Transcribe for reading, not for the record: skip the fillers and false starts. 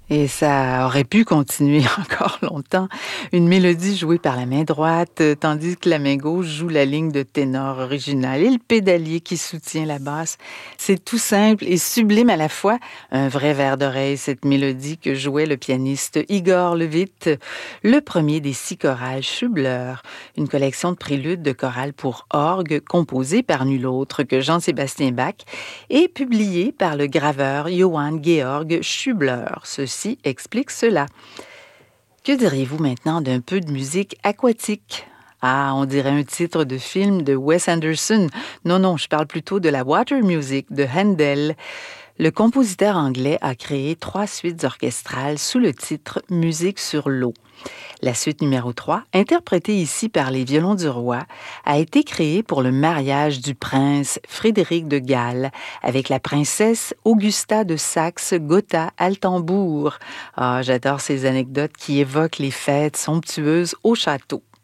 Et ça aurait pu continuer encore longtemps. Une mélodie jouée par la main droite, tandis que la main gauche joue la ligne de ténor originale et le pédalier qui soutient la basse. C'est tout simple et sublime à la fois. Un vrai verre d'oreille, cette mélodie que jouait le pianiste Igor Levit, le premier des 6 chorales Schubler, une collection de préludes de chorales pour orgue composée par nul autre que Jean-Sébastien Bach et publiée par le graveur Johann Georg Schubler. Ceci explique cela. Que diriez-vous maintenant d'un peu de musique aquatique? Ah, on dirait un titre de film de Wes Anderson. Non, je parle plutôt de la water music de Handel. Le compositeur anglais a créé 3 suites orchestrales sous le titre Musique sur l'eau. La suite numéro 3, interprétée ici par les violons du roi, a été créée pour le mariage du prince Frédéric de Galles avec la princesse Augusta de Saxe-Gotha-Altenbourg. Ah, j'adore ces anecdotes qui évoquent les fêtes somptueuses au château.